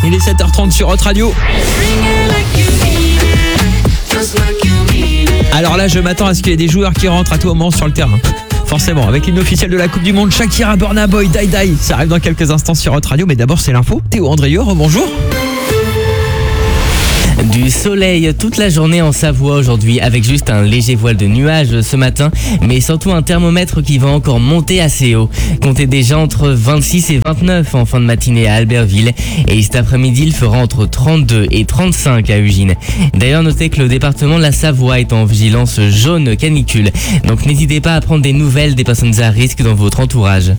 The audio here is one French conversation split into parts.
Il est 7h30 sur Hot Radio. Alors là, je m'attends à ce qu'il y ait des joueurs qui rentrent à tout moment sur le terrain. Forcément, avec l'hymne officiel de la Coupe du Monde, Shakira, Burna Boy, Die Die. Ça arrive dans quelques instants sur Hot Radio, mais d'abord c'est l'info. Théo Andrieux, bonjour. Du soleil toute la journée en Savoie aujourd'hui, avec juste un léger voile de nuages ce matin, mais surtout un thermomètre qui va encore monter assez haut. Comptez déjà entre 26 et 29 en fin de matinée à Albertville, et cet après-midi il fera entre 32 et 35 à Ugine. D'ailleurs, notez que le département de la Savoie est en vigilance jaune canicule, donc n'hésitez pas à prendre des nouvelles des personnes à risque dans votre entourage.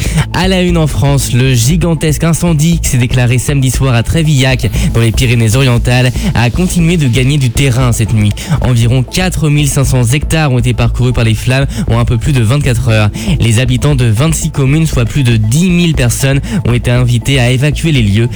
À la une en France, le gigantesque incendie qui s'est déclaré samedi soir à Trévillac, dans les Pyrénées-Orientales, a continué de gagner du terrain cette nuit. Environ 4500 hectares ont été parcourus par les flammes en un peu plus de 24 heures. Les habitants de 26 communes, soit plus de 10 000 personnes, ont été invités à évacuer les lieux.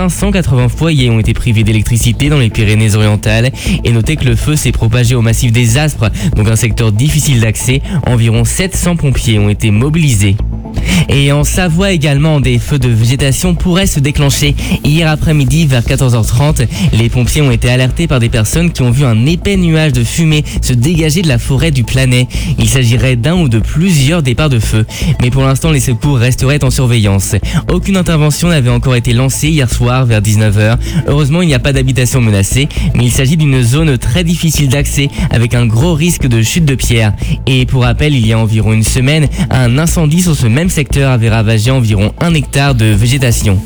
580 foyers ont été privés d'électricité dans les Pyrénées-Orientales. Et notez que le feu s'est propagé au massif des Aspres, donc un secteur difficile d'accès. Environ 700 pompiers ont été mobilisés. Et en Savoie également, des feux de végétation pourraient se déclencher. Hier après-midi, vers 14h30, les pompiers ont été alertés par des personnes qui ont vu un épais nuage de fumée se dégager de la forêt du Planet. Il s'agirait d'un ou de plusieurs départs de feu. Mais pour l'instant, les secours resteraient en surveillance. Aucune intervention n'avait encore été lancée hier soir vers 19h. Heureusement, il n'y a pas d'habitation menacée, mais il s'agit d'une zone très difficile d'accès avec un gros risque de chute de pierres. Et pour rappel, il y a environ une semaine, un incendie sur ce même secteur avait ravagé environ 1 hectare de végétation.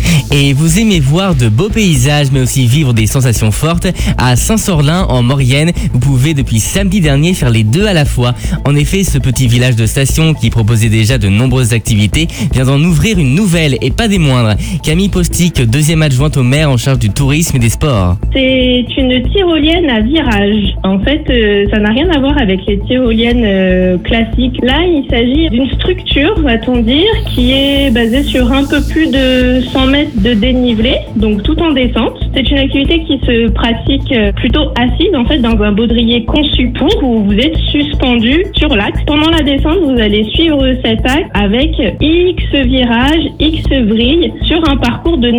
Et vous aimez voir de beaux paysages mais aussi vivre des sensations fortes? À Saint-Sorlin en Maurienne, vous pouvez depuis samedi dernier faire les deux à la fois. En effet, ce petit village de station qui proposait déjà de nombreuses activités vient d'en ouvrir une nouvelle et pas des moindres. Camille Postic, deuxième adjointe au maire en charge du tourisme et des sports. C'est une tyrolienne à virage. En fait, ça n'a rien à voir avec les tyroliennes classiques. Là, il s'agit d'une structure, va-t-on dire, qui est basée sur un peu plus de 100 mètres de dénivelé, donc tout en descente. C'est une activité qui se pratique plutôt assise, en fait, dans un baudrier conçu pour, où vous êtes suspendu sur l'axe. Pendant la descente, vous allez suivre cet axe avec X virages, X vrilles, sur un parcours de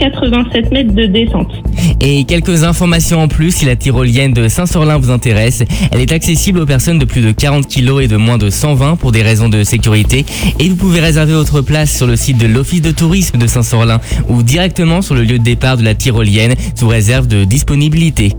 987 mètres de descente. Et quelques informations en plus, si la tyrolienne de Saint-Sorlin vous intéresse, elle est accessible aux personnes de plus de 40 kg et de moins de 120 pour des raisons de sécurité. Et vous pouvez réserver votre place sur le site de l'Office de tourisme de Saint-Sorlin ou directement sur le lieu de départ de la tyrolienne sous réserve de disponibilité.